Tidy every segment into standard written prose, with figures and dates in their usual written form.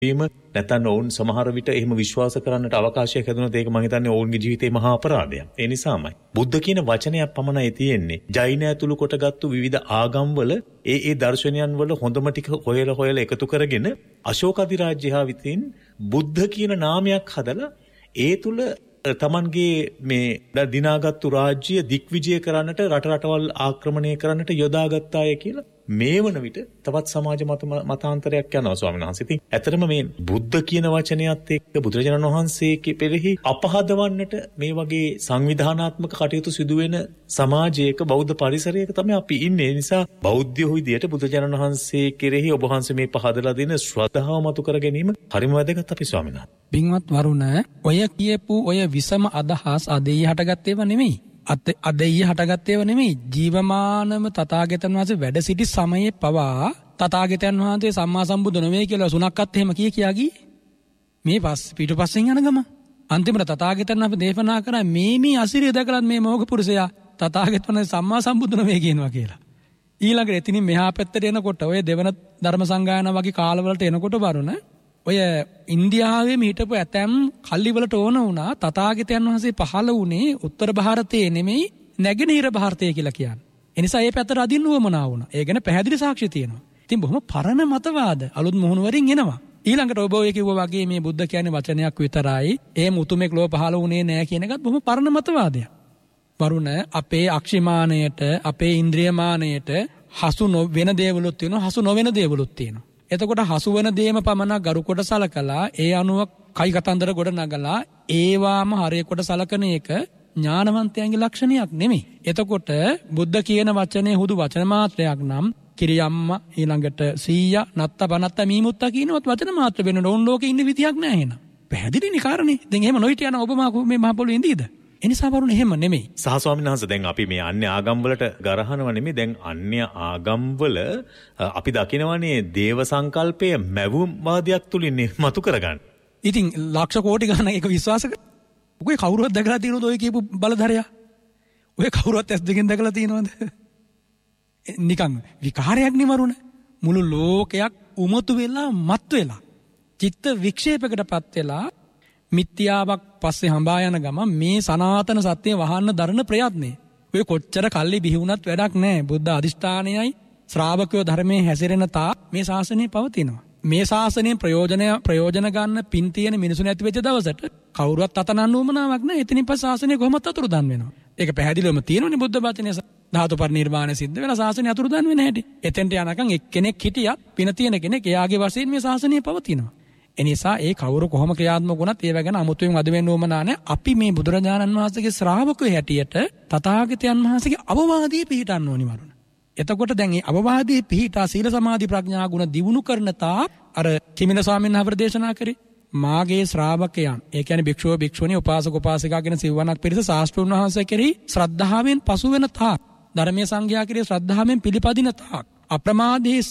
නැත්නම් ඔවුන් සමහර විට එහෙම විශ්වාස කරන්නට අවකාශයක් හැදුනොත් ඒක මම හිතන්නේ ඔවුන්ගේ ජීවිතේ මහා අපරාධයක්. ඒ නිසාමයි බුද්ධ කියන වචනයක් පමණයි තියෙන්නේ. ජෛන ඇතුළු කොටගත්තු විවිධ ආගම්වල ඒ දර්ශනයන් වල හොඳම ටික හොයලා එකතු කරගෙන අශෝක අධිරාජ්‍ය හා විසින් බුද්ධ කියන නාමයක් හදලා ඒ තුල තමන්ගේ මේ දිනාගත්තු රාජ්‍ය දික්විජය කරන්නට රටවල් ආක්‍රමණය කරන්නට යොදාගත්තාය කියලා මේ වන විට තවත් සමාජ මතාන්තරයක් යනවා ස්වාමීන් වහන්සේ. ඉතින් ඇත්තටම මේ බුද්ධ කියන වචනයත් එක්ක බුදුරජාණන් වහන්සේ කෙරෙහි අපහදවන්නට මේ වගේ සංවිධානාත්මක කටයුතු සිදුවෙන සමාජයක බෞද්ධ පරිසරයක තමයි අපි ඉන්නේ. ඒ නිසා බෞද්ධයෝ විදියට බුදුරජාණන් වහන්සේ කෙරෙහි ඔබ වහන්සේ මේ පහදලා දෙන ශ්‍රද්ධාව මතු කර ගැනීම හරිම වැදගත් අපි ස්වාමීන් වහන්සේ. බින්වත් වරුණ ඔය කියපු ඔය විසම අදහස් අදෙයි හටගත්තේව නෙමෙයි. අදෙයි හටගත්තේව නෙමෙයි. ජීවමානම තථාගතයන් වහන්සේ වැඩ සිටි සමයේ පවා තථාගතයන් වහන්සේ සම්මා සම්බුදු නෙමෙයි කියලා සුණක්කත් එහෙම කියා ගියේ. මේ පිටුපස්සෙන් යන ගම. අන්තිමට තථාගතයන් වහන්සේ දේශනා කරා මේ අසිරිය දැකලත් මේ මොහොක පුරුෂයා තථාගතයන් වහන්සේ සම්මා සම්බුදු නෙමෙයි කියනවා කියලා. ඊළඟට එතනින් මෙහා පැත්තට එනකොට ඔය දෙවන ධර්ම සංගායනා වගේ කාලවලට එනකොට වරුණ ඔය ඉන්දියාවේ හිටපු ඇතැම් කල්ලිවලට ඕන වුණා තථාගතයන් වහන්සේ පහළ වුණේ උත්තර ಭಾರತයේ නෙමෙයි නැගෙනහිර ಭಾರತයේ කියලා කියන්නේ. ඒ නිසා ඒ පැත්තට අදින්න උවමනා වුණා. ඒ ගැන පැහැදිලි සාක්ෂි තියෙනවා. ඉතින් බොහොම පරණ මතවාද අලුත් මුහුණු වරින් එනවා. ඊළඟට ඔබ ඔය කිව්වා වගේ මේ බුද්ධ කියන්නේ වචනයක් විතරයි. ඒ මුතුමෙක් ලෝ පහළ වුණේ නැහැ කියන එකත් බොහොම පරණ මතවාදයක්. වරුණ අපේ අක්ෂිමානයට අපේ ඉන්ද්‍රියමානයට හසු වෙන දේවලුත් තියෙනවා හසු නොවන දේවලුත් තියෙනවා. එතකොට හසු වෙන දේම පමණක් ගරු කොට සලකලා ඒ අනුව කයි කතන්දර ගොඩ නගලා ඒවාම හරිය කොට සලකන එක ඥානවන්තයන්ගේ ලක්ෂණයක් නෙමෙයි. එතකොට බුද්ධ කියන වචනේ හුදු වචන මාත්‍රයක් නම් කිරියම්ම ඊළඟට සීයා නත්ත බනත්ත මීමුත්ත කියනවත් වචන මාත්‍ර වෙන ඕන් ලෝකේ ඉන්න විදියක් නැහැ එහෙනම්. පැහැදිලිනේ කාරණේ. දැන් එහෙම නොහිට යන ඔබ මේ මහ පොළොවේ ඉඳීද? එනිසා වරුණ එහෙම නෙමෙයි. සහ ස්වාමීන් වහන්සේ දැන් අපි මේ අන්‍ය ආගම් වලට ගරහනව නෙමෙයි. දැන් අන්‍ය ආගම් වල අපි දකිනවනේ දේව සංකල්පය මැවුම්වාදයක් තුලින් මතු කරගන්න. ඉතින් ලක්ෂ කෝටි ගණන් ඒක විශ්වාස කර. ඔය කවුරුවත් දැකලා තියෙනවද ඔය කියපු බලධරයා? ඔය කවුරුවත් ඇස් දෙකෙන් දැකලා තියෙනවද? නිකන් විකාරයක් නේ වරුණ. මුළු ලෝකයක් උමතු වෙලා මත් වෙලා චිත්ත වික්ෂේපයකටපත් වෙලා මිත්‍යාවක් පස්සේ හඹා යන ගම මේ සනාතන සත්‍යය වහන්න දරන ප්‍රයත්නේ. ඔය කොච්චර කල්ලි බිහි වුණත් වැඩක් නැහැ. බුද්ධ අධිෂ්ඨානයයි ශ්‍රාවකයෝ ධර්මයේ හැසිරෙන තා මේ ශාසනය පවතිනවා. මේ ශාසනයෙන් ප්‍රයෝජන ගන්න පින් තියෙන මිනිසුන් ඇති වෙච්ච දවසට කවුරුවත් අතනන්න උවමනාවක් නැහැ. එතනින් පස්සේ ශාසනය කොහොමද අතුරුදන් වෙනවා. ඒක පැහැදිලිවම තියෙනවනේ බුද්ධ වචනේ ධාතු පරිනිර්වාණය සිද්ධ වෙලා ශාසනය අතුරුදන් වෙන හැටි. එතෙන්ට යනකම් එක්කෙනෙක් හිටියත් පින තියෙන කෙනෙක් එයාගේ වශයෙන් මේ ශාසනය පවතිනවා. එනිසා ඒ කවුරු කොහොම ක්‍රියාත්මක වුණත් ඒව ගැන අමුතුවෙන් අද වෙන්න ඕමනා නැහැ. අපි මේ බුදුරජාණන් වහන්සේගේ ශ්‍රාවකයෝ හැටියට තථාගතයන් වහන්සේගේ අවවාදී පිළිටන්න ඕනි වරුණ. එතකොට දැන් මේ අවවාදී පිළිටා සීල සමාධි ප්‍රඥා ගුණ දියුණු කරන තා අර කිමින ස්වාමීන් වහන්සේ දේශනා කරේ මාගේ ශ්‍රාවකයන් ඒ කියන්නේ භික්ෂුව භික්ෂුණී උපාසක උපාසිකා කියන සිවණක් පිරිස ශාස්ත්‍රඥ වහන්සේ කෙරෙහි ශ්‍රද්ධාවෙන් පසු වෙන තා ධර්මයේ සංඝයා කෙරෙහි ශ්‍රද්ධාවෙන් පිළිපදින තා අප්‍රමාදයේ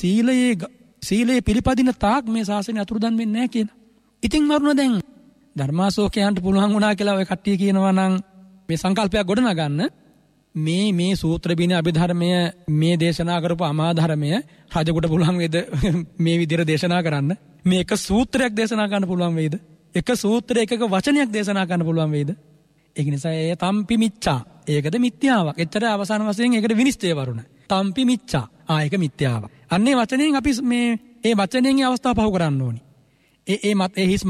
සීලයේ පිළිපදින තාක් මේ ශාසනය අතුරුදන් වෙන්නේ නැහැ කියලා. ඉතින් මරුණ දැන් ධර්මාශෝකයන්ට පුළුවන් වුණා කියලා ඔය කට්ටිය කියනවා නම් මේ සංකල්පයක් ගොඩනගන්න මේ සූත්‍ර බින අභිධර්මය මේ දේශනා කරපු අමා ධර්මය රජෙකුට පුළුවන් වේද මේ විදිහට දේශනා කරන්න? මේ එක සූත්‍රයක් දේශනා කරන්න පුළුවන් වේද? එක සූත්‍රයක එක වචනයක් දේශනා කරන්න පුළුවන් වේද? ඒක නිසා ඒ තම්පි මිච්ඡා. ඒකද මිත්‍යාවක්. එච්චර අවසාන වශයෙන් ඒකට විනිශ්චය වරුණ. තම්පි මිච්ඡා. ඒක මිත්‍යාවක්. අන්නේ වචනයෙන් අපි මේ වචනයෙන් අවස්ථාව පහු කරන්න ඕනි. ඒ හිස්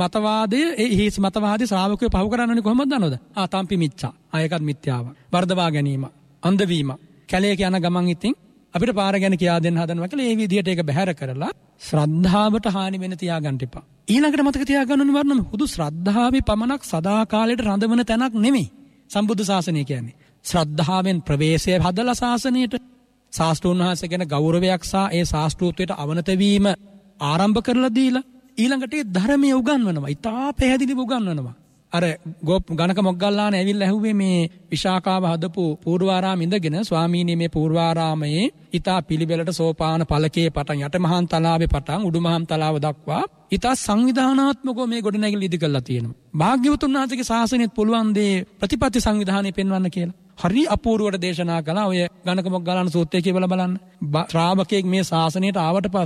මතවාදී ශ්‍රාවකයෝ පහු කරන්න ඕනි කොහොමද දන්නවද? තම්පි මිච්ඡා. ඒකත් මිත්‍යාවක්. වර්ධවා ගැනීම, අන්ධ වීම. කැලේක යන ගමන් ඉතින් අපිට පාර ගැන කියා දෙන්න හදනවා කියලා ඒ විදිහට ඒක බැහැර කරලා ශ්‍රද්ධාවට හානි වෙන තියාගන්න එපා. ඊළඟට මතක තියාගන්න ඕනි වර්ණම හුදු ශ්‍රද්ධාවේ පමණක් සදාකාලයට රඳවන තැනක් නෙමෙයි. සම්බුද්ධ ශාසනය කියන්නේ. ශ්‍රද්ධාවෙන් ප්‍රවේශය හදලා ශාසනයට ශාස්ත්‍රඥ වහන්සේ ගැන ගෞරවයක් සහ ඒ ශාස්ත්‍රූත්වයට අවනත වීම ආරම්භ කරලා දීලා ඊළඟට ඒ ධර්මයේ උගන්වනවා. ඉතා පැහැදිලිව උගන්වනවා. අර ගණක මොග්ගල්ලාන ඇවිල්ලා ඇහුවේ මේ විශාකාව හදපු පූර්වාරාම ඉඳගෙන ස්වාමීනි මේ පූර්වාරාමයේ ඉතා පිළිවෙලට සෝපාන පළකේ පටන් යට මහන් තලාවේ පටන් උඩු මහන් තලාව දක්වා ඉතා සංවිධානාත්මකව මේ ගොඩනැගිලි ඉදි කරලා තියෙනවා. භාග්‍යවතුන් වහන්සේගේ ශාසනයත් පුළුවන් දේ ප්‍රතිපත්ති සංවිධානය පෙන්වන්න කියලා. හරි අපූර්වට දේශනා කළා. ඔය ගණක මොග්ගල්ලාන සූත්‍රය කියවලා බලන්න. ශ්‍රාවකෙක් මේ ශාසනයට ආවට පස්සේ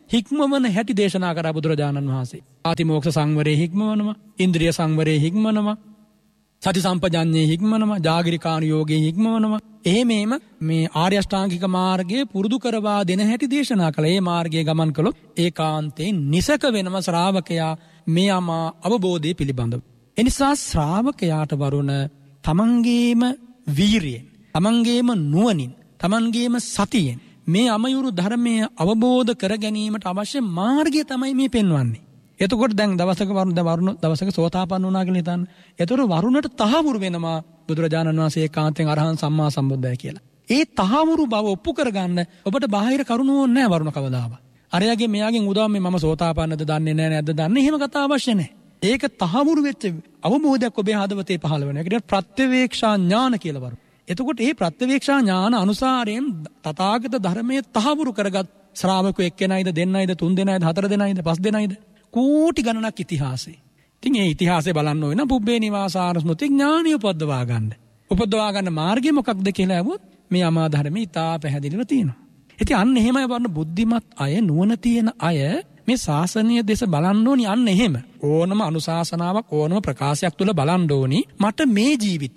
හික්මවන හැටි දේශනා කරා බුදුරජාණන් වහන්සේ. ආතිමෝක්ෂ සංවරයේ හික්මවනවා, ඉන්ද්‍රිය සංවරයේ හික්මවනවා, සති සම්පජාඤ්ඤයේ හික්මවනවා, ජාගරිකාණු යෝගයේ හික්මවනවා. එහෙමම මේ ආර්ය අෂ්ටාංගික මාර්ගයේ පුරුදු කරවා දෙන හැටි දේශනා කළා. මේ මාර්ගයේ ගමන් කළොත් ඒකාන්තයෙන් නිසක වෙනම ශ්‍රාවකයා මේ අමා අවබෝධය පිළිබඳව. එනිසා ශ්‍රාවකයාට වරුණ තමන්ගේම වීරියෙන්, තමන්ගේම නුවණින්, තමන්ගේම සතියෙන් මේ අමයුරු ධර්මය අවබෝධ කර ගැනීමට අවශ්‍ය මාර්ගය තමයි මේ පෙන්වන්නේ. එතකොට දැන් වරුණ දවසක සෝතාපන්න වුණා කියලා හිතන්න. එතකොට වරුණට තහවුරු වෙනවා බුදුරජාණන් වහන්සේ ඒකාන්තයෙන් අරහන් සම්මා සම්බුද්දයි කියලා. ඒ තහවුරු බව ඔප්පු කරගන්න ඔබට බාහිර කරුණු ඕනේ නැහැ වරුණ කවදාවත්. අරයාගේ මෙයාගෙන් උදව් මේ මම සෝතාපන්නද දන්නේ නැහැ නැද්ද දන්නේ එහෙම කතා අවශ්‍ය නැහැ. ඒක තහවුරු වෙච්ච අවබෝධයක් ඔබේ හදවතේ පහළ වෙනවා. ඒකට ප්‍රත්‍යවේක්ෂා ඥාන කියලා වරු. එතකොට මේ ප්‍රත්‍යවේක්ෂා ඥාන අනුසාරයෙන් තථාගත ධර්මයේ තහවුරු කරගත් ශ්‍රාවකෙක් එක්කෙනයිද දෙන්නයිද තුන් දෙනයිද හතර දෙනයිද පස් දෙනයිද කෝටි ගණනක් ඉතිහාසෙ. ඉතින් ඒ ඉතිහාසය බලන්න ඕන නම් පුබ්බේ නිවාසාන ස්මෘති ඥානිය උපද්දවා ගන්න. උපද්දවා ගන්න මාර්ගය මොකක්ද කියලා අහුවොත් මේ අමා ධර්මයේ ඉතා පැහැදිලිව තියෙනවා. ඉතින් අන්න එහෙමයි වරන බුද්ධිමත් අය නුවණ තියෙන අය මේ ශාසනීය දේශ බලන්න ඕනි. අන්න එහෙම ඕනම අනුශාසනාවක් ඕනම ප්‍රකාශයක් තුළ බලන්න ඕනි. මට මේ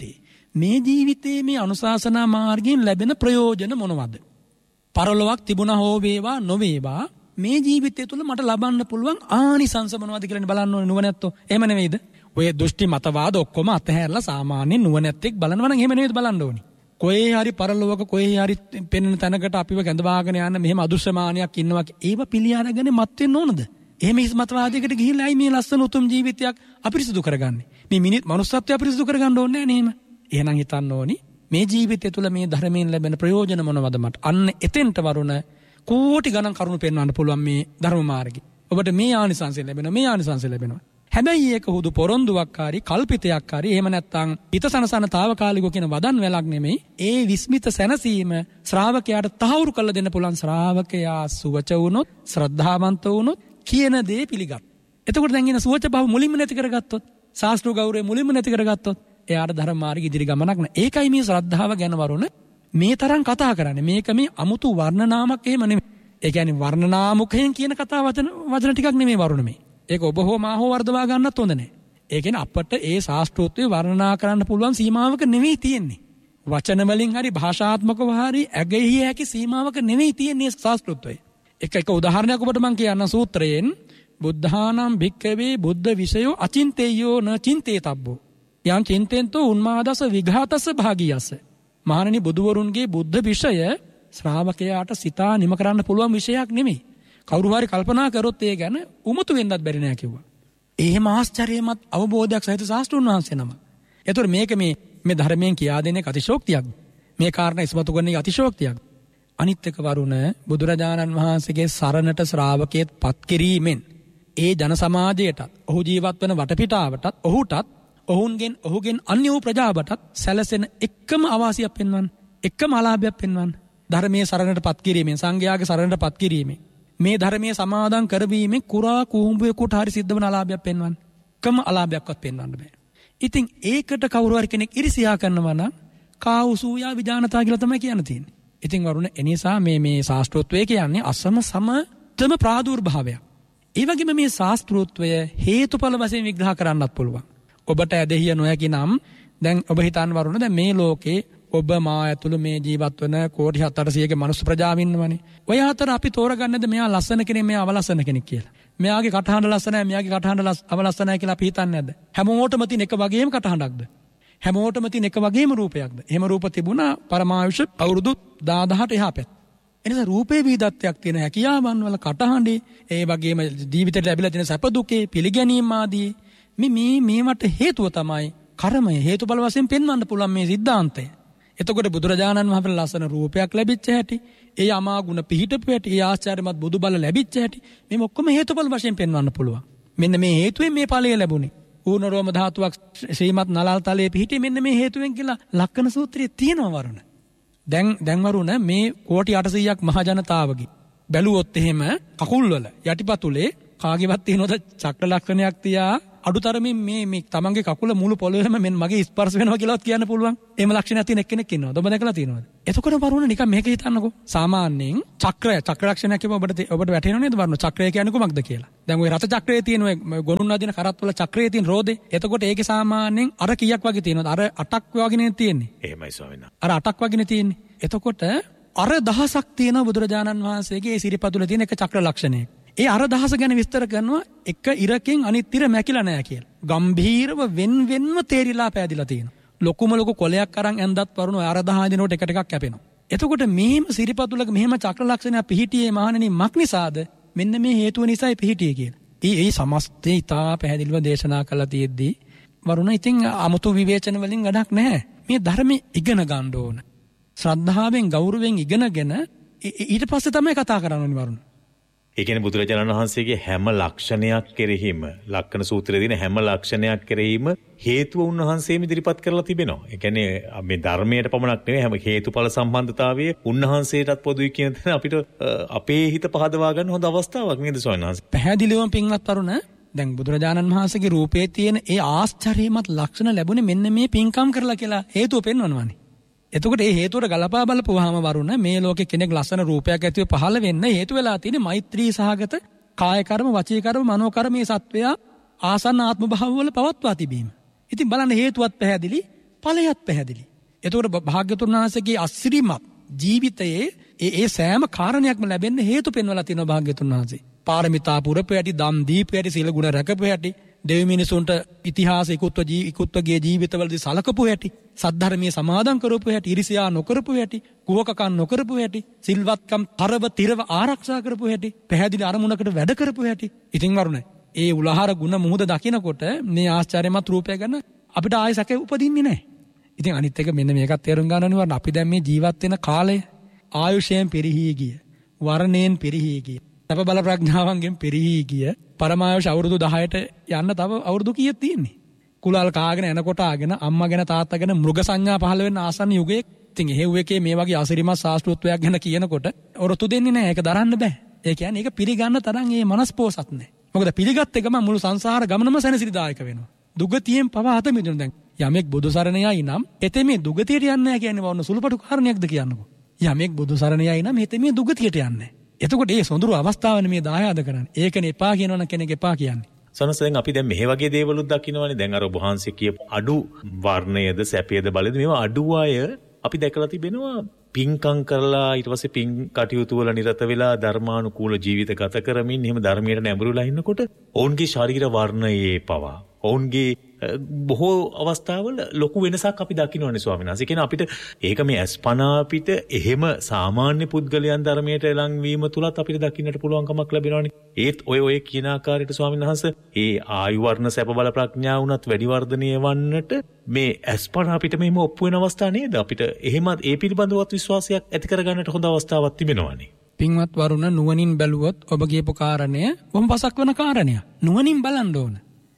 ජීවිතේ මේ අනුශාසනා මාර්ගයෙන් ලැබෙන ප්‍රයෝජන මොනවද? පරලොවක් තිබුණා හෝ වේවා නොවේවා මේ ජීවිතය තුළ මට ලබන්න පුළුවන් ආනිසංස මොනවද කියලා බලන්න ඕනේ නුවණැත්තෝ. එහෙම නෙවෙයිද? ඔය දෘෂ්ටි මතවාද ඔක්කොම අතහැරලා සාමාන්‍ය නුවණැත්තෙක් බලනවා නම් එහෙම නෙවෙයිද බලන්න ඕනේ. කොහේ හරි පරලොවක කොහේ හරි පෙනෙන තැනකට අපිව කැඳවාගෙන යන මෙහෙම අදෘශ්‍යමානයක් ඉන්නවා. ඒව පිළිඅරගෙන මත් වෙන්න ඕනද? එහෙම මතවාදයකට ගිහිල්ලා අයි මේ ලස්සන උතුම් ජීවිතයක් අපිරිසුදු කරගන්නේ. මේ මනුස්සත්වය අපිරිසුදු කරගන්න ඕනේ නෑ නේම. එහෙනම් හිතන්න ඕනි මේ ජීවිතය තුළ මේ ධර්මයෙන් ලැබෙන ප්‍රයෝජන මොනවද මට? අන්න එතෙන්ට වරුණ කෝටි ගණන් කරුණු පෙන්වන්න පුළුවන් මේ ධර්ම මාර්ගේ. ඔබට මේ ආනිසංසය ලැබෙනවා. හැබැයි ඒක හුදු පොරොන්දුවක් හරි කල්පිතයක් හරි එහෙම නැත්නම් හිතසනසන తాවකාලිකව කියන වදන් වැලක් නෙමෙයි. ඒ විස්මිත සැනසීම ශ්‍රාවකයාට තහවුරු කරලා දෙන්න පුළුවන්. ශ්‍රාවකයා සුවච වුණොත්, ශ්‍රද්ධාවන්ත වුණොත්, කියන දේ පිළිගත්. එතකොට දැන් ඉන්න සුවච භව මුලින්ම නැති කරගත්තොත්, ශාස්ත්‍ර ගෞරවය මුලින්ම නැති කරගත්තොත් එයාට ධර්ම මාර්ග ඉදිරි ගමනක් නැහැ. ඒකයි මේ ශ්‍රද්ධාව ගැන වරුණ මේ තරම් කතා කරන්නේ. මේක මේ අමුතු වර්ණනාමක් එහෙම නෙමෙයි. ඒ කියන්නේ වර්ණනාමුඛයෙන් කියන කතා වචන ටිකක් නෙමෙයි වරුණ මේ. ඒක ඔබ හෝ මා හෝ වර්ධවා ගන්නත් හොඳ නැහැ. ඒ කියන්නේ අපට ඒ ශාස්ත්‍රෝත්වය වර්ණනා කරන්න පුළුවන් සීමාවක නෙමෙයි තියෙන්නේ. වචන වලින් හරි භාෂාත්මකව හරි ඇගෙහිය හැකි සීමාවක නෙමෙයි තියෙන්නේ ශාස්ත්‍රෝත්වය. එක උදාහරණයක් ඔබට මම කියන්න සූත්‍රයෙන් බුද්ධානම් භික්ඛවේ බුද්ධ විෂයෝ අචින්තේයෝ න චින්තේතබ්බෝ යම් චින්තෙන්තෝ උන්මාදස විඝාතස භාගියස. මහණනි බුදුවරුන්ගේ බුද්ධ විෂය ශ්‍රාවකයාට සිතා නිම කරන්න පුළුවන් විෂයක් නෙමෙයි. කවුරු හරි කල්පනා කරොත් ඒ ගැන උමතු වෙන්නත් බැරි නෑ කිව්වා. එහෙම ආශ්චර්යමත් අවබෝධයක් සහිත ශාස්ත්‍රඥ වහන්සේ නම. ඒතර මේක මේ ධර්මයෙන් කියා දෙන්නේ අතිශෝක්තියක්. මේ කාරණා ඉස්මතු කරන්නේ අතිශෝක්තියක්. අනිත් එක වරුණ බුදුරජාණන් වහන්සේගේ සරණට ශ්‍රාවකයෙක් පත් කිරීමෙන් ඒ ජන සමාජයටත් ඔහු ජීවත් වන වටපිටාවටත් ඔහුගෙන් අන්‍ය වූ ප්‍රජාවටත් සැලසෙන එකම අවාසියක් පෙන්වන්න, එකම අලාභයක් පෙන්වන්න. ධර්මයේ සරණට පත් කිරීමෙන්, සංඝයාගේ සරණට පත් කිරීමෙන්, මේ ධර්මයේ සමාදන් කරවීමෙන් කුරා කුහුඹුවෙකුට හරි සිද්ධ වෙන අලාභයක් පෙන්වන්න. එකම අලාභයක්වත් පෙන්වන්න බෑ. ඉතින් ඒකට කවුරු හරි කෙනෙක් ඉරිසියා කරනවා නම් කාවුසූයා විජානතා කියලා තමයි කියන්න තියෙන්නේ. ඉතින් වරුණ එනිසා මේ ශාස්ත්‍රෝත්වය කියන්නේ අසම සමතම ප්‍රාදුර්භාවයක්. ඒ වගේම මේ ශාස්ත්‍රෝත්වය හේතුඵල වශයෙන් විග්‍රහ කරන්නත් පුළුවන්. ඔබට ඇදහිය නොහැකි නම් දැන් ඔබ හිතන්න වරුණ දැන් මේ ලෝකේ ඔබ මා ඇතුළු මේ ජීවත් වන කෝටි 700ක මනුස්ස ප්‍රජාව ඉන්නවනේ. ඔය අතර අපි තෝරගන්නද මෙයා ලස්සන කෙනෙක් මෙයා අවලස්සන කෙනෙක් කියලා. මෙයාගේ කටහඬ ලස්සනයි මෙයාගේ කටහඬ අවලස්සනයි කියලා අපි හිතන්නේ නැද්ද? හැමෝටම තියෙන එක වගේම කටහඬක්ද? හැමෝටම තියෙන එක වගේම රූපයක්ද? එහෙම රූප තිබුණා පරමායුෂ අවුරුදු 10000ට එහා පැත්ත. එනිසා රූපේ විවිධත්වයක් තියෙන හැකියාවන් වල කටහඬේ ඒ වගේම ජීවිතයට ලැබිලා තියෙන සැප දුකේ පිළිගැනීම ආදී මේවට හේතුව තමයි කර්මය. හේතුඵල වශයෙන් පෙන්වන්න පුළුවන් මේ සිද්ධාන්තය. එතකොට බුදුරජාණන් වහන්සේ ලස්සන රූපයක් ලැබිච්ච හැටි, ඒ අමා ගුණ පිහිටපු හැටි, ඒ ආශ්චර්යමත් බුදුබල ලැබිච්ච හැටි මේ ඔක්කොම හේතුඵල වශයෙන් පෙන්වන්න පුළුවන්. මෙන්න මේ හේතුවෙන් මේ ඵලය ලැබුණේ. ඌන රෝම ධාතුවක් ශ්‍රීමත් නලල් තලයේ පිහිටි මෙන්න මේ හේතුවෙන් කියලා ලක්කන සූත්‍රයේ තියෙනවා වරුණ. දැන් වරුණ මේ කෝටි 800ක් මහ ජනතාවගේ බැලුවොත් එහෙම කකුල් වල යටිපතුලේ කාගේවත් තියෙනවද චක්‍ර ලක්ෂණයක් තියා අඩුතරමින් මේ තමන්ගේ කකුල මුළු පොළොවේම මෙන්න මගේ ස්පර්ශ වෙනවා කියලාත් කියන්න පුළුවන්. එහෙම ලක්ෂණයක් තියෙන එක්කෙනෙක් ඉන්නවද? ඔබ දැකලා තියෙනවද? එතකොට වරුණ නිකන් මේක හිතන්නකෝ. සාමාන්‍යයෙන් චක්‍ර ලක්ෂණයක් කියව ඔබට වැටහෙනව නේද වරුණ? චක්‍රය කියන්නේ කොමක්ද කියලා. දැන් ওই රත චක්‍රයේ තියෙන ඔය ගොනුන් අදින කරත්වල චක්‍රයේ තියෙන රෝදේ. එතකොට ඒකේ සාමාන්‍යයෙන් අර කීයක් වගේ තියෙනවද? අර 8ක් වගේනේ තියෙන්නේ. එහෙමයි ස්වාමීන් වහන්සේ. අර 8ක් වගේනේ තියෙන්නේ. එතකොට අර දහසක් තියෙනවා බුදුරජාණන් වහන්සේගේ සිරිපතුල තියෙන එක චක්‍ර ලක්ෂණයක්. ඒ අර දහස ගැන විස්තර කරනවා එක ඉරකින් අනිත් ඉර මැකිලා නැහැ කියලා. ගම්භීරව වෙන්වෙන්ව තේරිලා පෑදිලා තියෙනවා. ලොකුම ලොකු කොලයක් අරන් ඇඳත් වරුණ අර 10 දිනකට එක ටිකක් කැපෙනවා. එතකොට මෙහෙම සිරිපතුලක මෙහෙම චක්‍ර ලක්ෂණයක් පිහිටියේ මහණෙනි මක් නිසාද? මෙන්න මේ හේතුව නිසායි පිහිටියේ කියලා. ඒ සමස්තය ඉතා පැහැදිලිව දේශනා කළා තියෙද්දී වරුණ ඉතින් 아무තු විවේචන වලින් වැඩක් නැහැ. මේ ධර්මයේ ඉගෙන ගන්න ඕන. ශ්‍රද්ධාවෙන් ගෞරවයෙන් ඉගෙනගෙන ඊට පස්සේ තමයි කතා කරන්න ඕනේ වරුණ. ඒ කියන්නේ බුදුරජාණන් වහන්සේගේ හැම ලක්ෂණයක් කෙරෙහිම ලක්කන සූත්‍රයේ තියෙන හැම ලක්ෂණයක් කෙරෙහිම හේතුව උන්වහන්සේම ඉදිරිපත් කරලා තිබෙනවා. ඒ කියන්නේ මේ ධර්මයට පමණක් නෙවෙයි හැම හේතුඵල සම්බන්ධතාවයේ උන්වහන්සේටත් පොදුයි කියන තැන අපිට අපේ හිත පහදවා ගන්න හොඳ අවස්ථාවක් නේද ස්වාමීන් වහන්සේ? පැහැදිලිවම පින්වත් වරුණ දැන් බුදුරජාණන් වහන්සේගේ රූපයේ තියෙන ඒ ආශ්චර්යමත් ලක්ෂණ ලැබුණේ මෙන්න මේ පින්කම් කරලා කියලා හේතුව පෙන්වනවානේ. එතකොට ඒ හේතුවට ගලපා බලපුවාම වරුණ මේ ලෝකේ කෙනෙක් ලස්සන රූපයක් ඇතිව පහළ වෙන්න හේතු වෙලා තියෙන්නේ මෛත්‍රී සහගත කාය කර්ම, වචී කර්ම, මනෝ කර්ම මේ සත්වයා ආසන්න ආත්ම භාව වල පවත්වා තිබීම. ඉතින් බලන්න හේතුවත් පැහැදිලි, ඵලයත් පැහැදිලි. එතකොට භාග්‍යතුන් වහන්සේගේ අසිරිමත් ජීවිතයේ ඒ සෑම කාරණයක්ම ලැබෙන්න හේතු පෙන්වලා තියෙනවා භාග්‍යතුන් වහන්සේ. පාරමිතා පුරපු හැටි, දම් දීපු හැටි, සීල ගුණ රැකපු හැටි, දෙවි මිනිසුන්ට ඉතිහාස ඉකුත්වගේ ජීවිතවලදී සලකපු හැටි, සද්ධර්මයේ සමාදන් කරපු හැටි, ඉරිසියා නොකරපු හැටි, කුහකකම් නොකරපු හැටි, සිල්වත්කම් තරව තිරව ආරක්ෂා කරපු හැටි, පැහැදිලි අරමුණකට වැඩ කරපු හැටි. ඉතින් වරුණ ඒ උලහාර ගුණ මුහුද දකිනකොට මේ ආශ්චර්යමත් රූපය ගැන අපිට ආයෙ සැක උපදින්නේ නැහැ. ඉතින් අනිත් එක මෙන්න මේකත් තේරුම් ගන්න ඕනේ වරුණ අපි දැන් මේ ජීවත් වෙන කාලය ආයුෂයෙන් පිරිහී ගිය, වර්ණයෙන් පිරිහී ගිය, තප බල ප්‍රඥාවන්ගෙන් පිරිහී ගිය පරමායුෂ අවුරුදු 10ට යන්න තව අවුරුදු කීයක් තියෙන්නේ? කුලල් කාගෙන එනකොට ආගෙන අම්මා ගැන තාත්තා ගැන මෘග සංඥා පහළ වෙන ආසන්න යුගයේ ඉතින් එහෙව් එකේ මේ වගේ අසිරිමත් ශාස්ත්‍රූත්වයක් ගැන කියනකොට ඔරොත්තු දෙන්නේ නැහැ. ඒක දරන්න බෑ. ඒ කියන්නේ ඒක පිළිගන්න තරම් ඒ මනස් පෝසත් නැහැ. මොකද පිළිගත් එකම මුළු සංසාර ගමනම සැනසිරිදායක වෙනවා. දුගතියෙන් පවා අත මිදුණු දැන් යමෙක් බුදු සරණ යයි නම් එතෙ මේ දුගතියට යන්නේ නැහැ කියන්නේ වුණ සුළුපටු කාරණයක්ද කියන්නකෝ. යමෙක් බුදු සරණ යයි නම් එතෙ මේ දුගතියට යන්නේ. එතකොට මේ සොඳුරු අවස්ථාවනේ මේ දායාද කරන්නේ. ඒකනේ එපා කියනවනම් කෙනෙක් එපා කියන්නේ. සනසෙන් අපි දැන් මෙහෙ වගේ දේවලුත් දකින්නවානේ. දැන් අර ඔබ වහන්සේ කියපු අඩු වර්ණයේද සැපයේද බලද මේවා අඩු අය අපි දැකලා තිබෙනවා පින්කම් කරලා ඊට පස්සේ පින් කටයුතු වල නිරත වෙලා ධර්මානුකූල ජීවිත ගත කරමින් එහෙම ධර්මයට නැඹුරුලා ඉන්නකොට ඔවුන්ගේ ශරීර වර්ණයේ පවා ඔවුන්ගේ බොහෝ අවස්ථාවල ලොකු වෙනසක් අපි දකින්නවානේ ස්වාමීන් වහන්සේ. කියන අපිට ඒක මේ අස්පනා අපිට එහෙම සාමාන්‍ය පුද්ගලයන් ධර්මයට ලංවීම තුලත් අපිට දකින්නට පුළුවන්කමක් ලැබෙනවානේ. ඒත් ඔය කියන ආකාරයට ස්වාමීන් වහන්සේ ඒ ආයු වර්ණ සැප බල ප්‍රඥා වුණත් වැඩි වර්ධනය වන්නට මේ අස්පනා අපිට මෙහෙම ඔප්පු වෙන අවස්ථා නේද? අපිට එහෙමත් ඒ පිළිබඳවත් විශ්වාසයක් ඇති කරගන්නට හොඳ අවස්ථාවක් තිබෙනවානේ. පින්වත් වරුණ නුවණින් බැලුවොත් ඔබ කියපු කාරණය බොහොම පසක් වෙන කාරණයක්. නුවණින් බලන්න ඕන.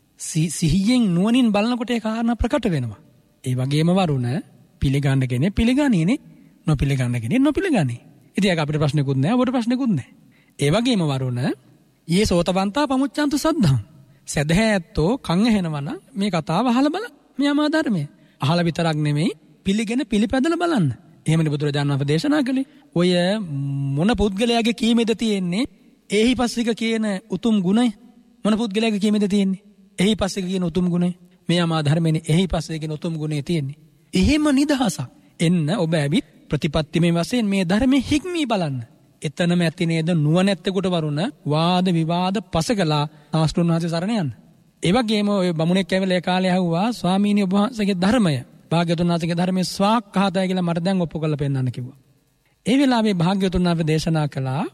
සිහියෙන් නුවණින් බලනකොට ඒ කාරණා ප්‍රකට වෙනවා. ඒ වගේම වරුණ පිළිගන්න කෙනෙක් පිළිගන්නේනේ, නොපිළිගන්න කෙනෙක් නොපිළිගන්නේ. ඉතින් ඒක අපිට ප්‍රශ්නකුත් නැහැ, ඔබට ප්‍රශ්නකුත් නැහැ. ඒ වගේම වරුණ යේ සෝතවන්තා පමුච්ඡන්තු සද්ධාං. සදහැත්තෝ කන් ඇහෙනවනම් මේ කතාව අහලා බලන්න. මේ අමා ධර්මය. අහලා විතරක් නෙමෙයි පිළිගෙන පිළිපැදලා බලන්න. එහෙමනේ බුදුරජාණන් වහන්සේ දේශනා කළේ. ඔය මොන පුද්ගලයාගේ කීමේද තියෙන්නේ? ඒහිපස්සික කියන උතුම් ගුණය. මොන පුද්ගලයාගේ කීමේද තියෙන්නේ? එහිපස්සික කියන උතුම් ගුණය. මේ අමා ධර්මයේ එහිපස්සික කියන උතුම් ගුණය තියෙන්නේ. එහෙම නිදහසක් එන්න ඔබ ඇවිත් ප්‍රතිපත්තිමය වශයෙන් මේ ධර්මයේ හික්මී බලන්න. එතනම ඇති නේද නුවණැත්තෙකුට වරුණ වාද විවාද පසකලා ශාස්ත්‍රඥ වහන්සේ සරණ යන්න. ඒ වගේම ඔය බමුණෙක් ඇවිල්ලා ඒ කාලේ අහුවා ස්වාමීනි ඔබ වහන්සේගේ ධර්මය භාග්‍යවතුන් වහන්සේගේ ධර්මයේ ස්වාක්ඛාතය කියලා මට දැන් ඔප්පු කරලා පෙන්නන්න කිව්වා. ඒ වෙලාවේ භාග්‍යවතුන් වහන්සේ දේශනා කළා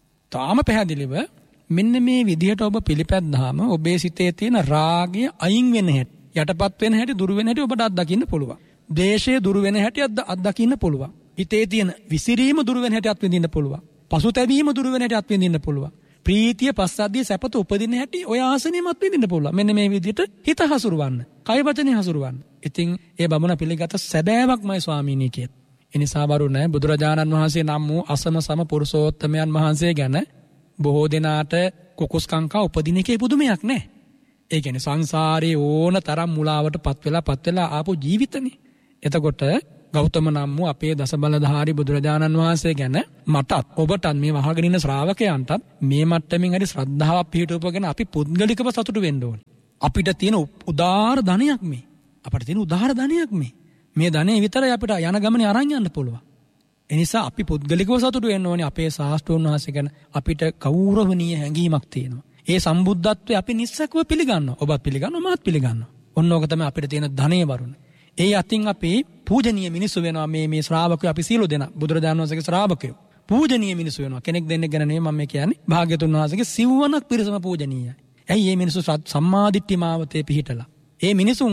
තාම පැහැදිලිව මෙන්න මේ විදිහට ඔබ පිළිපැද්දාම ඔබේ සිතේ තියෙන රාගය අයින් වෙන හැටි, යටපත් වෙන හැටි, දුරු වෙන හැටි ඔබට අත්දකින්න පුළුවන්. ද්වේෂය දුරු වෙන හැටි අත්දකින්න පුළුවන්. හිතේ තියෙන විසිරීම දුරු වෙන හැටි අත්විඳින්න පුළුවන්. පසුතැවීම දුරු වෙන හැටි අත්විඳින්න පුළුවන්. ප්‍රීතිය, පස්සද්ධිය, සැපත උපදින හැටි ඔය ආසනෙම අත්විඳින්න පුළුවන්. මෙන්න මේ විදිහට හිත හසුරවන්න, කය වචනේ හසුරවන්න. ඉතින් ඒ බමුණ පිළිගත සැබෑවක්මයි ස්වාමීනි කියත්. ඒ නිසා වරුණ බුදුරජාණන් වහන්සේ නම් වූ අසම සම පුරුෂෝත්තමයන් වහන්සේ ගැන බොහෝ දෙනාට කුකුස් කංකා උපදින එකේ පුදුමයක් නැහැ. ඒ කියන්නේ සංසාරේ ඕන තරම් මුලාවට පත් වෙලා ආපු ජීවිතනේ. එතකොට ගෞතම නම් වූ අපේ දසබලධාරී බුදුරජාණන් වහන්සේ ගැන මටත් ඔබටත් මේ වහගෙන ඉන්න ශ්‍රාවකයන්ටත් මේ මට්ටමින් හරි ශ්‍රද්ධාවක් පිහිටුවපගෙන අපි පුද්ගලිකව සතුටු වෙන්න ඕනේ. අපිට තියෙන උදාාර ධනයක් මේ. අපිට තියෙන උදාාර ධනයක් මේ. මේ ධනෙ විතරයි අපිට යන ගමනේ අරන් යන්න පුළුවන්. ඒ නිසා අපි පුද්ගලිකව සතුටු වෙන්න ඕනේ. අපේ ශාස්ත්‍රෝන් වහන්සේ ගැන අපිට ගෞරවණීය හැඟීමක් තියෙනවා. ඒ සම්බුද්ධත්වය අපි නිස්සකව පිළිගන්නවා. ඔබත් පිළිගන්නවා, මාත් පිළිගන්නවා. ඔන්න ඕක තමයි අපිට තියෙන ධනෙ වරුණ. ඒ අතින් අපි පූජනීය මිනිස්සු වෙනවා. මේ ශ්‍රාවකයෝ අපි සියලු දෙනා බුදුරජාණන් වහන්සේගේ ශ්‍රාවකයෝ පූජනීය මිනිස්සු වෙනවා. කෙනෙක් දෙන්නෙක් ගැන නෙමෙයි මම කියන්නේ. භාග්‍යතුන් වහන්සේගේ සිව්වනක් පිරිසම පූජනීයයි. ඇයි මේ මිනිස්සු සම්මාදිට්ඨි මාවතේ පිහිටලා. ඒ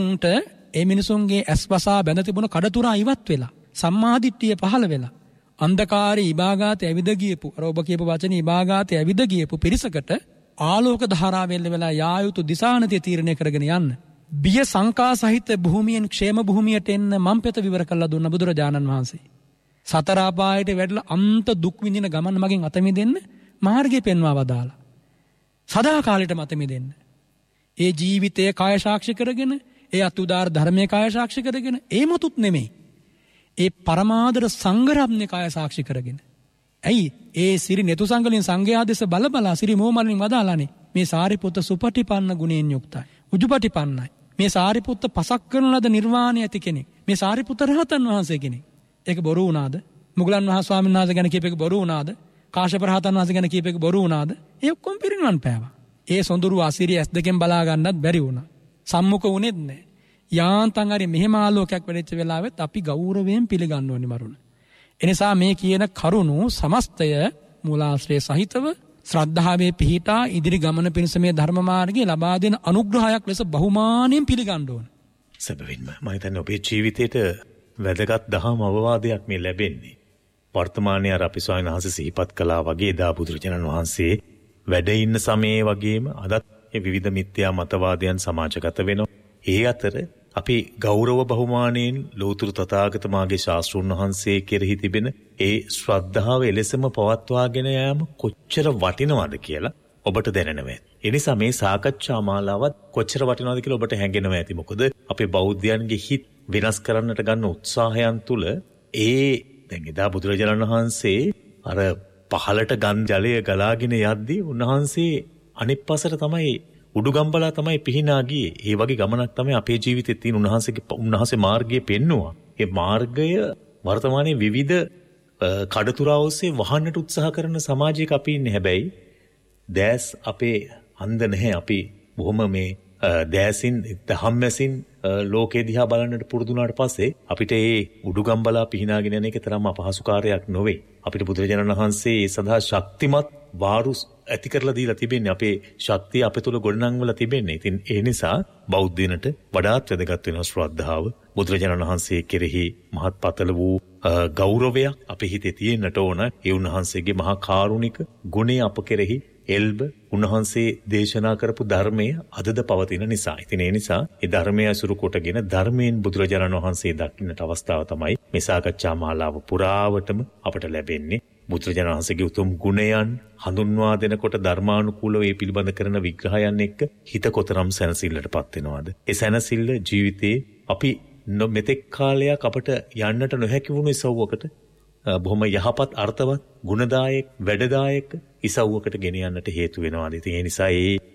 මිනිසුන්ගේ ඇස්වසා බැඳ තිබුණ කඩතුරා ඉවත් වෙලා සම්මාදිට්ඨිය පහළ වෙලා අන්ධකාරී ඉබාගාතේ ඇවිද ගියපු අර ඔබ කියපු වචනේ ඉබාගාතේ ඇවිද ගියපු පිරිසකට ආලෝක ධාරාවෙන් වෙලා යා යුතු දිශානතිය තීරණය කරගෙන යන්න. බිය සංකා සහිත භූමියෙන් ക്ഷേම භූමියට එන්න මම් පෙත විවර කළා දුන්න බුදුරජාණන් වහන්සේ. සතර අපායට වැඩලා අන්ත දුක් විඳින ගමන් මගෙන් අත මිදෙන්න මාර්ගය පෙන්වා වදාලා. සදා කාලෙට මත මිදෙන්න. ඒ ජීවිතයේ කාය සාක්ෂි කරගෙන, ඒ අතුදාර ධර්මයේ කාය සාක්ෂි කරගෙන, ඒ මතුත් නෙමෙයි. ඒ පරමාදර සංගරම්නේ කාය සාක්ෂි කරගෙන. ඇයි ඒ සිරි නෙතු සංගලින් සංඝයා දෙස බලබලා සිරි මොමලින් වදාලානේ මේ සාරිපුත්ත සුපටිපන්න ගුණයෙන් යුක්තයි. උජුපටිපන්නයි. මේ සාරිපුත්ත පසක් කරන ලද නිර්වාණය ඇති කෙනෙක්. මේ සාරිපුත්ත රහතන් වහන්සේ කෙනෙක්. ඒක බොරු වුණාද? මුගලන් මහ ස්වාමීන් වහන්සේ ගැන කියපේක බොරු වුණාද? කාශ්‍යප රහතන් වහන්සේ ගැන කියපේක බොරු වුණාද? ඒ ඔක්කොම පිරිනවන් පෑවා. ඒ සොඳුරු අසිරි ඇස් දෙකෙන් බලා ගන්නත් බැරි වුණා. සම්මුඛ වුණෙත් නැහැ. යාන්තම් හරි මෙහෙම ආලෝකයක් වෙච්ච වෙලාවෙත් අපි ගෞරවයෙන් පිළිගන්න ඕනි මරුණ. එනිසා මේ කියන කරුණු සමස්තය මූලාශ්‍රය සහිතව ශ්‍රද්ධාවේ පිහිටා ඉදිරි ගමන පිණිස මේ ධර්ම මාර්ගයේ ලබා දෙන අනුග්‍රහයක් ලෙස බහුමානෙන් පිළිගන්න ඕන. සැබවින්ම මම හිතන්නේ ඔබේ ජීවිතේට වැදගත් දහම් අවවාදයක් මේ ලැබෙන්නේ. වර්තමානයේ අර අපි ස්වාමීන් වහන්සේ සිහිපත් කළා වගේ දා බුදුරජාණන් වහන්සේ වැඩ ඉන්න සමයේ වගේම අදත් මේ විවිධ මිත්‍යා මතවාදයන් සමාජගත වෙනවා. ඒ අතර අපි ගෞරව බහුමානයෙන් ලෝතුරු තථාගත මාගේ ශාස්ත්‍රඥ වහන්සේ කෙරෙහි තිබෙන ඒ ශ්‍රද්ධාව එලෙසම පවත්වාගෙන යාම කොච්චර වටිනවද කියලා ඔබට දැනෙනවා. ඒ නිසා මේ සාකච්ඡා මාලාවත් කොච්චර වටිනවද කියලා ඔබට හැඟෙනවා ඇති. මොකද අපේ බෞද්ධයන්ගේ හිත් වෙනස් කරන්නට ගන්න උත්සාහයන් තුල දැන් එදා බුදුරජාණන් වහන්සේ අර පහලට ගන් ජලය ගලාගෙන යද්දී උන්වහන්සේ අනිත් පසට තමයි උඩුගම්බලා තමයි පිහිනා ගියේ. ඒ වගේ ගමනක් තමයි අපේ ජීවිතේ තියෙන උන්වහන්සේ මාර්ගය පෙන්නවා. ඒ මාර්ගය වර්තමානයේ විවිධ කඩතුරා ඔස්සේ වහන්නට උත්සාහ කරන සමාජයක අපි ඉන්නේ. හැබැයි දැස් අපේ අන්ධ නැහැ. අපි බොහොම මේ දැසින් දහම්මැසින් ලෝකේ දිහා බලන්නට පුරුදු වුණාට පස්සේ අපිට මේ උඩුගම්බලා පිහිනාගෙන යන එක තරම් අපහසු කාර්යයක් නොවේ. අපිට බුදුරජාණන් වහන්සේ ඒ සඳහා ශක්තිමත් වාරු ඇති කරලා දීලා තිබෙන්නේ. අපේ ශක්තිය අපේ තුල ගොඩනංවලා තිබෙන්නේ. ඉතින් ඒ නිසා බෞද්ධයනට වඩාත් වැදගත් වෙනවා ශ්‍රද්ධාව. බුදුරජාණන් වහන්සේ කෙරෙහි මහත් පතල වූ ගෞරවයක් අපේ හිතේ තියෙන්නට ඕන. ඒ උන්වහන්සේගේ මහා කාරුණික ගුණය අප කෙරෙහි එල්බ උන්වහන්සේ දේශනා කරපු ධර්මය අදද පවතින නිසා. ඉතින් ඒ නිසා ඒ ධර්මය අසුරු කොටගෙන ධර්මයෙන් බුදුරජාණන් වහන්සේ දකින්නට අවස්ථාව තමයි මේ සාකච්ඡා මාලාව පුරාවටම අපට ලැබෙන්නේ. බුදුරජාණන් වහන්සේගේ උතුම් ගුණයන් හඳුන්වා දෙනකොට ධර්මානුකූලව ඒ පිළිබඳ කරන විග්‍රහයන් එක්ක හිත කොතරම් සැනසෙල්ලටපත් වෙනවද? ඒ සැනසෙල්ල ජීවිතේ අපි මෙතෙක් කාලයක් අපට යන්නට නොහැකි වුණු ඉසව්වකට බොහොම යහපත් අර්ථවත් ගුණදායක වැඩදායක ඉසව්වකට ගෙන යන්නට හේතු වෙනවා. ඉතින් ඒ නිසා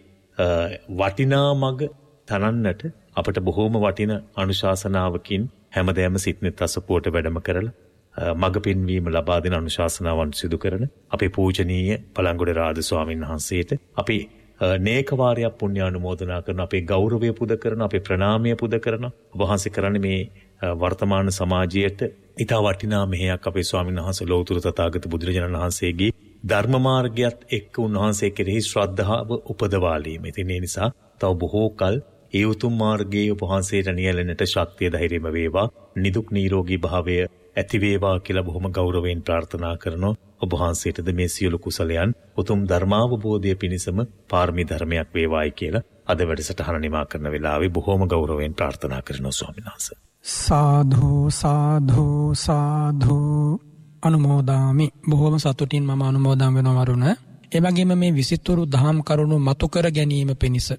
වටිනා මඟ තනන්නට අපට බොහොම වටින අනුශාසනාවකින් හැමදෑම සිත්නෙත් අසපුවට වැඩම කරලා මඟ පෙන්වීම ලබා දෙන අනුශාසනාවන් සිදු කරන අපේ පූජනීය පළංගොඩ රාජ ස්වාමීන් වහන්සේට අපි නේක වාරයක් පුණ්‍යානුමෝදනා කරන, අපේ ගෞරවය පුද කරන, අපේ ප්‍රණාමය පුද කරන. ඔබ වහන්සේ කරන්නේ මේ වර්තමාන සමාජයට ඊට වටිනා මෙහෙයක් අපේ ස්වාමීන් වහන්සේ ලෞතුරු තථාගත බුදුරජාණන් වහන්සේගේ ධර්ම මාර්ගයත් එක්ක උන්වහන්සේ කෙරෙහි ශ්‍රද්ධාව උපදවාලීම. ඉතින් ඒ නිසා තව බොහෝ කල ඒ උතුම් මාර්ගයේ ඔබ වහන්සේට නියැලෙන්නට ශක්තිය ධෛර්යම වේවා, නිදුක් නිරෝගී භාවය ඇති වේවා කියලා බොහොම ගෞරවයෙන් ප්‍රාර්ථනා කරනවා. ඔබ වහන්සේටද මේ සියලු කුසලයන් උතුම් ධර්මාවබෝධය පිණිසම පාරමී ධර්මයක් වේවායි කියලා අද වැඩසටහන නිමා කරන වෙලාවේ බොහොම ගෞරවයෙන් ප්‍රාර්ථනා කරනවා ස්වාමීන් වහන්සේ. සාධු සාධු සාධු අනුමෝදාමි. බොහොම සතුටින් මම අනුමෝදන් වෙනවා වරුණ. ඒ වගේම මේ විසිතුරු දහම් කරුණු මතු කර ගැනීම පිණිස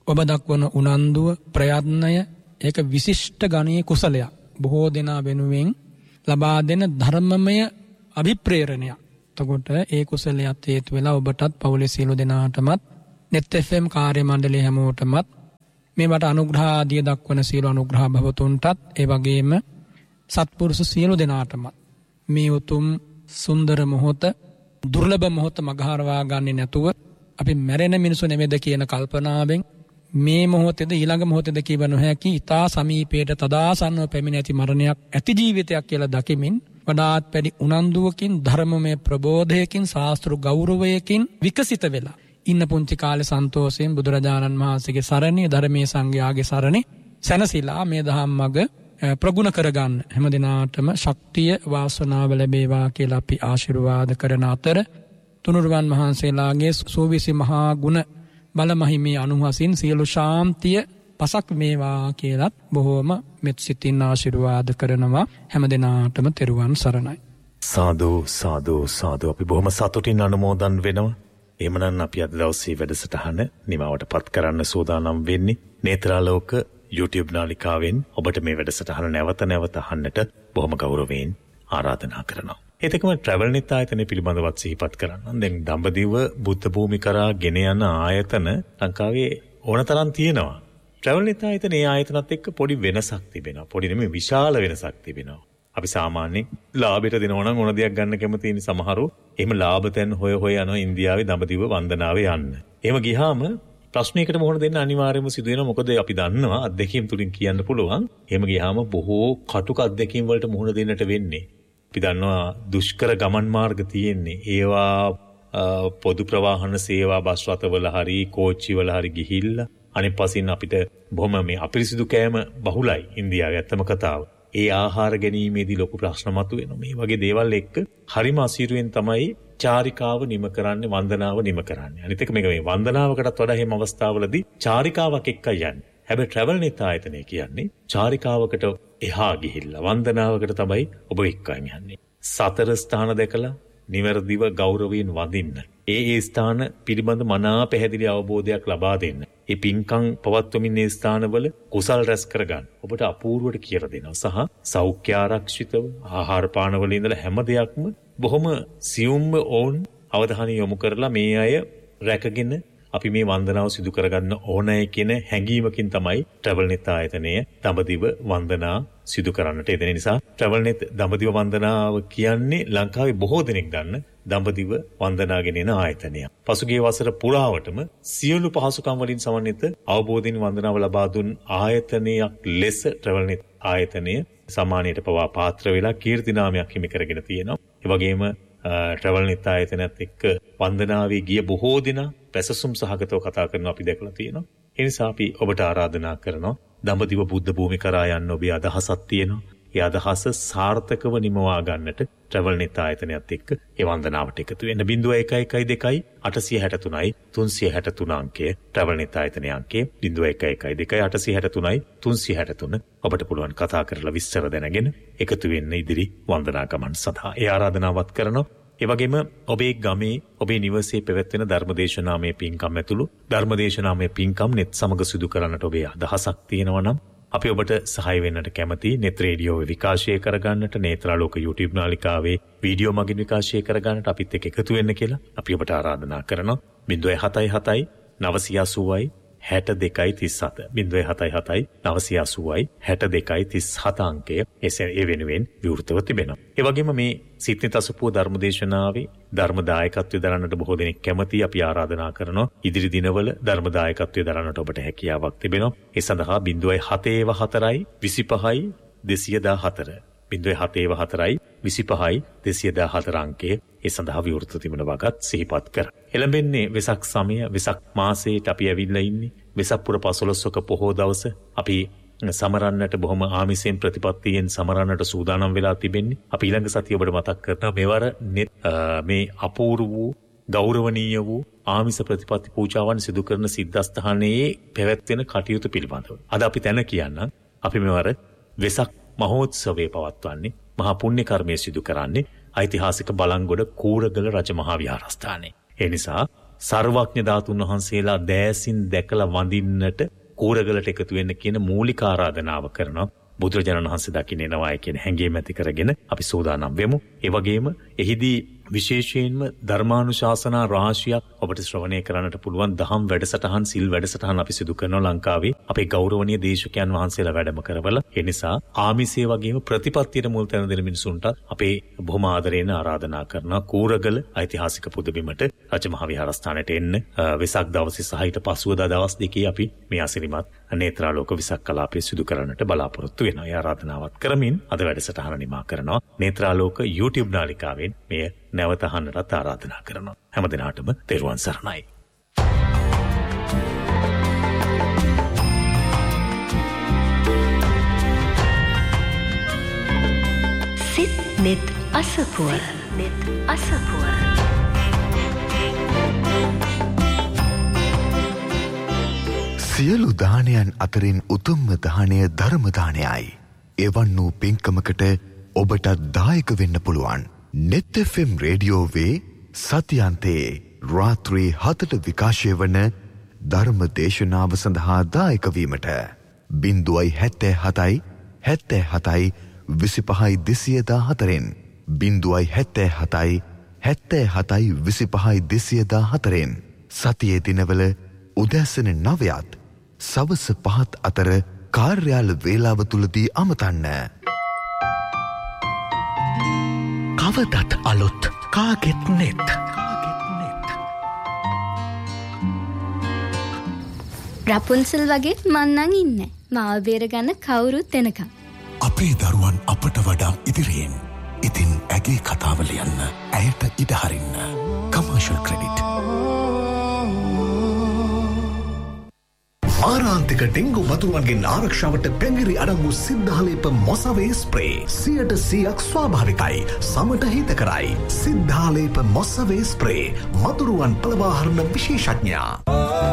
ඔබ දක්වන උනන්දුව ප්‍රයත්නය ඒක විශිෂ්ට ගණයේ කුසලයක්. බොහෝ දෙනා වෙනුවෙන් ලබා දෙන ධර්මමය අභිප්‍රේරණයක්. එතකොට ඒ කුසලයට හේතු වෙලා ඔබටත් පවුලේ සියලු දෙනාටමත් net fm කාර්ය මණ්ඩලයේ හැමෝටමත් මේවට අනුග්‍රහ ආදිය දක්වන සියලු අනුග්‍රහ භවතුන්ටත් ඒ වගේම සත්පුරුෂ සියලු දෙනාටමත් මේ උතුම් සුන්දර මොහොත දුර්ලභ මොහොත මගහරවා ගන්නේ නැතුව අපි මැරෙන මිනිසු නෙමෙයිද කියන කල්පනාවෙන් මේ මොහොතේද ඊළඟ මොහොතේද කියව නොහැකි ඊතා සමීපයට තදාසන්නව පැමිණ ඇති මරණයක් ඇති ජීවිතයක් කියලා දකිමින් වඩාත් පැඩි උනන්දුවකින් ධර්මමය ප්‍රබෝධයකින් ශාස්ත්‍ර ගෞරවයකින් විකසිත වෙලා ඉන්න පුංචි කාලේ සන්තෝෂයෙන් බුදුරජාණන් වහන්සේගේ සරණේ ධර්මයේ සංඝයාගේ සරණේ සැනසීලා මේ දහම් මඟ ප්‍රගුණ කරගන්න හැම දිනාටම ශක්තිය වාසනාව ලැබේවා කියලා අපි ආශිර්වාද කරන අතර තුනුරුවන් වහන්සේලාගේ සෝවිසි මහා ගුණ බලමහිමේ අනුහසින් සියලු ශාන්තිය පසක් මේවා කියලත් බොහෝම මෙත් සිතින් ආශිර්වාද කරනවා හැම දිනාටම තෙරුවන් සරණයි. සාදු සාදු සාදු අපි බොහොම සතුටින් අනුමෝදන් වෙනවා. එහෙමනම් අපි අද දවසේ වැඩසටහන නිමවට පත් කරන්න සූදානම් වෙන්නේ. නේත්‍රාලෝක YouTube නාලිකාවෙන් ඔබට මේ වැඩසටහන නැවත නැවත අහන්නට බොහොම ගෞරවයෙන් ආරාධනා කරනවා. ඒකම ට්‍රැවල් නෙත් ආයතනය පිළිබඳවත් සිහිපත් කරන්න. දැන් දඹදිව බුද්ධ භූමි කරා ගෙන යන ආයතන ලංකාවේ ඕනතරම් තියෙනවා. ට්‍රැවල් නෙත් ආයතනයේ ආයතනත් එක්ක පොඩි වෙනසක් තිබෙනවා. පොඩි නෙමෙයි විශාල වෙනසක් තිබෙනවා. අපි සාමාන්‍යයෙන් ලාභයට දෙනවා නම් ඕන දෙයක් ගන්න කැමති ඉන්න සමහරව එහෙම ලාභතෙන් හොය යනවා ඉන්දියාවේ දඹදිව වන්දනාවේ යන්න. එහෙම ගියාම ප්‍රශ්නයකට මොහොන දෙන්න අනිවාර්යයෙන්ම සිදු වෙනවා. මොකද අපි දන්නවා අත්දැකීම් තුලින් කියන්න පුළුවන්. එහෙම ගියාම බොහෝ කටුක අත්දැකීම් වලට මුහුණ දෙන්නට වෙන්නේ. අපි දන්නවා දුෂ්කර ගමන් මාර්ග තියෙන්නේ. ඒවා පොදු ප්‍රවාහන සේවා බස් රථවල හරි කෝච්චිවල හරි ගිහිල්ලා අනිත් පසින් අපිට බොහොම මේ අපිරිසිදු කෑම බහුලයි ඉන්දියාවේ ඇත්තම කතාව. ඒ ආහාර ගැනීමේදී ලොකු ප්‍රශ්න මතුවෙනවා. මේ වගේ දේවල් එක්ක හරිම අසීරුවෙන් තමයි චාරිකාව නිම කරන්නේ වන්දනාව නිම කරන්නේ. අනිත් එක මේක මේ වන්දනාවකටත් වඩා හැම අවස්ථාවලදී චාරිකාවක් එක්කයි යන්නේ. හැබැයි ට්‍රැවල් නෙත් ආයතනය කියන්නේ චාරිකාවකට එහා ගිහිල්ලා වන්දනාවකට තමයි ඔබ එක්කන් යන්නේ. සතර ස්ථාන දැකලා නිවැරදිව ගෞරවයෙන් වඳින්න. ඒ ස්ථාන පිළිබඳ මනා පැහැදිලි අවබෝධයක් ලබා දෙන්න. ඒ පින්කම් පවත්වමින් මේ ස්ථානවල කුසල් රැස් කරගන්න. ඔබට අපූර්වට කියලා දෙනවා. සහ සෞඛ්‍ය ආරක්ෂිතව ආහාර පාන වල ඉඳලා හැම දෙයක්ම බොහොම සියුම්ව ඕන් අවධානය යොමු කරලා මේ අය රැකගෙන අපි මේ වන්දනාව සිදු කරගන්න ඕනෑ කියන හැඟීමකින් තමයි ට්‍රැවල් නෙත් ආයතනය දඹදිව වන්දනා සිදු කරන්නට යෙදෙන නිසා ට්‍රැවල් නෙත් දඹදිව වන්දනාව කියන්නේ ලංකාවේ බොහෝ දෙනෙක් දන්න දඹදිව වන්දනාගෙන එන ආයතනය. පසුගිය වසර පුරාවටම සියලු පහසුකම් වලින් සමන්විත අවබෝධයෙන් වන්දනාව ලබා දුන් ආයතනයක් ලෙස ට්‍රැවල් නෙත් ආයතනය සම්මානයට පවා පාත්‍ර වෙලා කීර්ති නාමයක් හිමි කරගෙන තියෙනවා. ඒ වගේම ට්‍රැවල් නෙත් ආයතනයත් එක්ක වන්දනාවේ ගිය බොහෝ දෙනා පැසසුම් සහගතව කතා කරනවා අපි දැකලා තියෙනවා. ඒ නිසා අපි ඔබට ආරාධනා කරනවා දඹදිව බුද්ධ භූමි කරා යන්න ඔබේ අදහසක් තියෙනවා. ඒ අදහස සාර්ථකව නිමවා ගන්නට ට්‍රැවල් නෙත් ආයතනයත් එක්ක ඒ වන්දනාවට එකතු වෙන්න 0112 863 363 අංකය ට්‍රැවල් නෙත් ආයතනයේ අංකය 0112 863 363 ඔබට පුළුවන් කතා කරලා විස්තර දැනගෙන එකතු වෙන්න ඉදිරි වන්දනා ගමන් සඳහා ඒ ආරාධනාවත් කරනවා. ඒ වගේම ඔබේ ගමේ ඔබේ නිවසේ පැවැත්වෙන ධර්මදේශනාමය පින්කම් ඇතුළු ධර්මදේශනාමය පින්කම් නෙත් සමග සිදු කරන්නට ඔබේ අදහසක් තියෙනවා නම් අපි ඔබට සහාය වෙන්නට කැමති. නෙත් රේඩියෝ විකාශය කරගන්නට නේත්‍රාලෝක YouTube නාලිකාවේ වීඩියෝ මගින් විකාශය කරගන්නට අපිත් එක්ක එකතු වෙන්න කියලා අපි ඔබට ආරාධනා කරනවා. 077 980 6237 077 980 6237 අංකය ඒ වෙනුවෙන් විවෘතව තිබෙනවා. ඒ වගේම මේ සිත්නිත් අසපුව ධර්මදේශනාවේ ධර්ම දායකත්වයේ දරන්නට බොහෝ දෙනෙක් කැමති. අපි ආරාධනා කරනවා ඉදිරි දිනවල ධර්ම දායකත්වයේ දරන්නට ඔබට හැකියාවක් තිබෙනවා. ඒ සඳහා 074 25 214 074 25 214 අංකයේ ඒ සඳහා විවෘත තිබෙන වගත් සිහිපත් කර. එළඹෙන්නේ වෙසක් සමය වෙසක් මාසයට අපි ඇවිල්ලා ඉන්නේ. වෙසක් පුර 15ක පොහෝ දවස අපි සමරන්නට බොහොම ආමිසයෙන් ප්‍රතිපත්තියෙන් සමරන්නට සූදානම් වෙලා තිබෙන්නේ. අපි ඊළඟ සතිය ඔබට මතක් කරනවා මෙවර මේ අපූර්ව වූ ගෞරවනීය වූ ආමිස ප්‍රතිපත්ති පූජාවන් සිදු කරන සිද්ධාස්ථානයේ පැවැත්වෙන කටයුතු පිළිබඳව. අද අපි තැන කියන්නම් අපි මෙවර වෙසක් මහෝත්සවය පවත්වන්නේ මහා පුණ්‍ය කර්මය සිදු කරන්නේ ඓතිහාසික බලංගොඩ කූරගල රජමහා විහාරස්ථානයේ. ඒ නිසා සර්වඥ ධාතුන් වහන්සේලා දෑසින් දැකලා වඳින්නට කූරගලට එකතු වෙන්න කියන මූලික ආරාධනාව කරනවා. බුදුරජාණන් වහන්සේ දකින්න එනවායි කියන හැඟීම ඇති කරගෙන අපි සෝදානම් වෙමු. ඒ වගේම එහිදී විශේෂයෙන්ම ධර්මානුශාසනා රාශියක් ඔබට ශ්‍රවණය කරන්නට පුළුවන් දහම් වැඩසටහන් සිල් වැඩසටහන් අපි සිදු කරනවා ලංකාවේ අපේ ගෞරවනීය දේශකයන් වහන්සේලා වැඩම කරවලා. ඒ නිසා ආමිසය වගේම ප්‍රතිපත්තියට මුල් තැන දෙන මිනිසුන්ට අපේ බොහොම ආදරයෙන් ආරාධනා කරනවා කූරගල ඓතිහාසික පුදබිමට රජමහා විහාරස්ථානයට එන්න. වෙසක් දවසේ සහ ඊට පසුවදා දවස් දෙකේ අපි මේ අසිරිමත් නේත්‍රාලෝක විසක් කලාපය සිදු කරන්නට බලාපොරොත්තු වෙනවා. ඒ ආරාධනාවත් කරමින් අද වැඩසටහන නිමා කරනවා. නේත්‍රාලෝක YouTube නාලිකාවෙන් මෙය නැවත අහන්නට ආරාධනා කරනවා. හැම දිනාටම තෙරුවන් සරණයි. සිත් net අසපුව සියලු දානයන් අතරින් උතුම්ම දානය ධර්ම දානයයි. එවන් වූ පින්කමකට ඔබට දායක වෙන්න පුළුවන්. net FM රේඩියෝවේ සතියන්තයේ රාත්‍රී 7ට විකාශය වන ධර්ම දේශනාව සඳහා දායක වීමට 077 77 25 214 077 77 25 214 සතියේ දිනවල උදෑසන 9ත් සවස 5ත් අතර කාර්යාල වේලාව තුලදී අමතන්න. කවදත් අලුත් කාගෙත් net. රපුන්සල් වගේ මන්නන් ඉන්න. මාව බේරගන්න කවුරුත් එනකම්. අපේ දරුවන් අපට වඩා ඉදිරියෙන්. ඉතින් ඇගේ කතාව ලියන්න. ඇයට ඉඩ හරින්න. Commercial credit. ආරාන්තික ඩෙංගු වතුරුවන්ගෙන් ආරක්ෂාවට පැංගිරි අඩංගු සිද්ධාලේප මොසවේ ස්ප්‍රේ 100% ස්වාභාවිකයි සමට හිතකරයි. සිද්ධාලේප මොසවේ ස්ප්‍රේ මතුරුවන් පළවා හරින විශේෂඥයා.